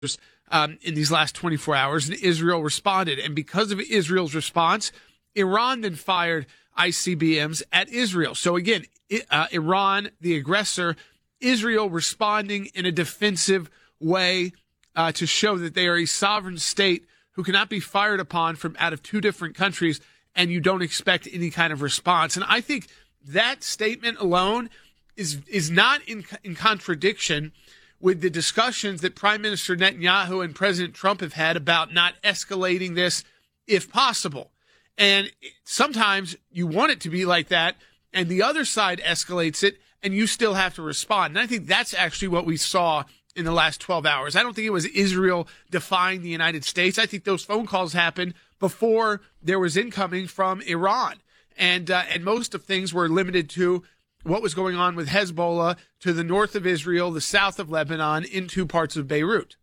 in these last 24 hours, and Israel responded. And because of Israel's response, Iran then fired ICBMs at Israel. So again, Iran, the aggressor, Israel responding in a defensive way to show that they are a sovereign state who cannot be fired upon from out of two different countries, and you don't expect any kind of response. And I think that statement alone is not in contradiction with the discussions that Prime Minister Netanyahu and President Trump have had about not escalating this if possible. And sometimes you want it to be like that, and the other side escalates it, and you still have to respond. And I think that's actually what we saw in the last 12 hours. I don't think it was Israel defying the United States. I think those phone calls happened before there was incoming from Iran. And most of things were limited to what was going on with Hezbollah to the north of Israel, the south of Lebanon, into parts of Beirut.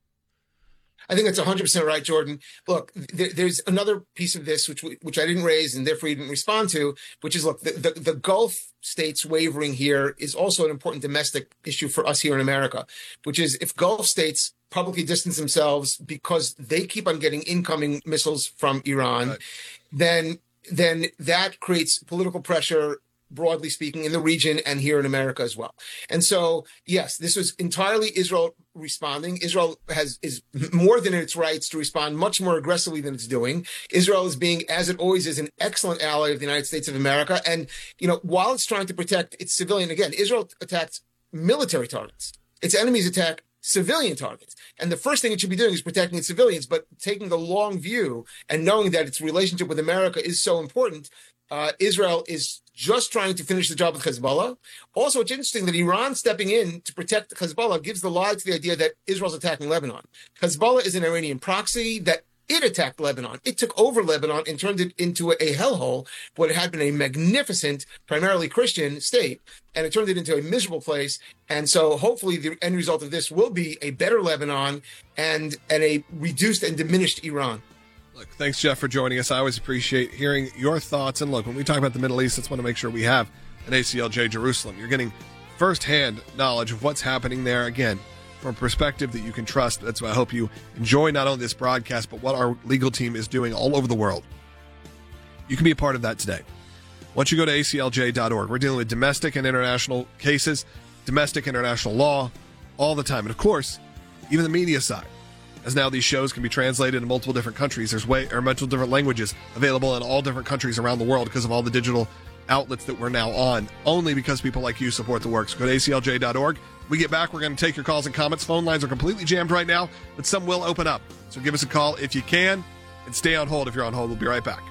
I think that's 100% right, Jordan. Look, there's another piece of this which I didn't raise and therefore you didn't respond to, which is, look, the Gulf states wavering here is also an important domestic issue for us here in America, which is if Gulf states publicly distance themselves because they keep on getting incoming missiles from Iran, right, then that creates political pressure, broadly speaking, in the region and here in America as well. And so, yes, this was entirely Israel responding. Israel is more than its rights to respond much more aggressively than it's doing. Israel is being, as it always is, an excellent ally of the United States of America. And, while it's trying to protect its civilian, again, Israel attacks military targets. Its enemies attack civilian targets. And the first thing it should be doing is protecting its civilians, but taking the long view and knowing that its relationship with America is so important, Israel is just trying to finish the job with Hezbollah. Also, it's interesting that Iran stepping in to protect Hezbollah gives the lie to the idea that Israel's attacking Lebanon. Hezbollah is an Iranian proxy that it attacked Lebanon. It took over Lebanon and turned it into a hellhole, what had been a magnificent, primarily Christian state, and it turned it into a miserable place. And so hopefully the end result of this will be a better Lebanon and a reduced and diminished Iran. Look, thanks, Jeff, for joining us. I always appreciate hearing your thoughts. And look, when we talk about the Middle East, let's want to make sure we have an ACLJ Jerusalem. You're getting firsthand knowledge of what's happening there, again, from a perspective that you can trust. That's why I hope you enjoy not only this broadcast, but what our legal team is doing all over the world. You can be a part of that today. Once you go to aclj.org, we're dealing with domestic and international cases, domestic international law, all the time. And, of course, even the media side. As now these shows can be translated in multiple different countries. There's multiple different languages available in all different countries around the world because of all the digital outlets that we're now on, only because people like you support the work. So go to aclj.org. We get back, we're going to take your calls and comments. Phone lines are completely jammed right now, but some will open up. So give us a call if you can, and stay on hold if you're on hold. We'll be right back.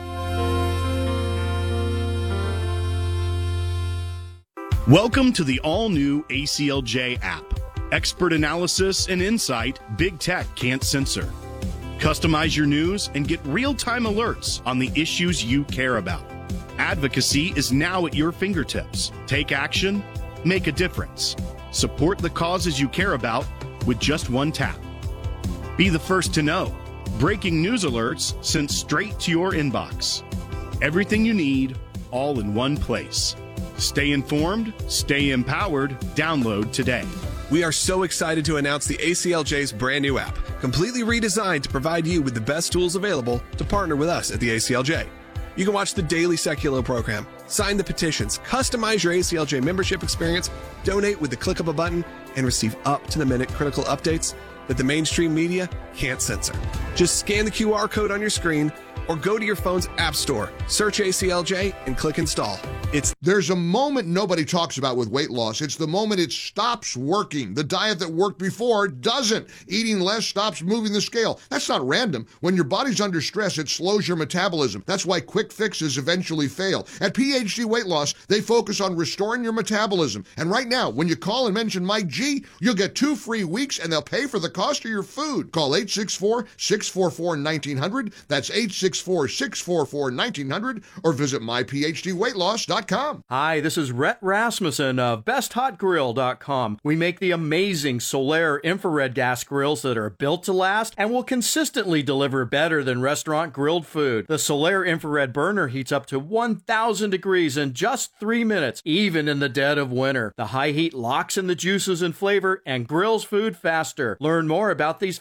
Welcome to the all-new ACLJ app. Expert analysis and insight big tech can't censor. Customize your news and get real-time alerts on the issues you care about. Advocacy is now at your fingertips. Take action, make a difference. Support the causes you care about with just one tap. Be the first to know. Breaking news alerts sent straight to your inbox. Everything you need, all in one place. Stay informed, stay empowered. Download today. We are so excited to announce the ACLJ's brand new app, completely redesigned to provide you with the best tools available to partner with us at the ACLJ. You can watch the daily Secular program, sign the petitions, customize your ACLJ membership experience, donate with the click of a button, and receive up-to-the-minute critical updates that the mainstream media can't censor. Just scan the QR code on your screen or go to your phone's app store, search ACLJ, and click install. There's a moment nobody talks about with weight loss. It's the moment it stops working. The diet that worked before doesn't. Eating less stops moving the scale. That's not random. When your body's under stress, it slows your metabolism. That's why quick fixes eventually fail. At PhD Weight Loss, they focus on restoring your metabolism. And right now, when you call and mention Mike G, you'll get 2 free weeks and they'll pay for the cost of your food. Call 864-644-1900. That's 864 864-644-1900 or visit myphdweightloss.com. Hi, this is Rhett Rasmussen of BestHotGrill.com. We make the amazing Solaire infrared gas grills that are built to last and will consistently deliver better than restaurant grilled food. The Solaire infrared burner heats up to 1,000 degrees in just 3 minutes, even in the dead of winter. The high heat locks in the juices and flavor and grills food faster. Learn more about these